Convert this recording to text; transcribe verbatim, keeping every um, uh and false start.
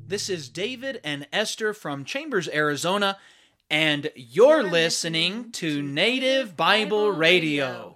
This is David and Esther from Chambers, Arizona, and you're, you're listening, listening to Native Bible Radio.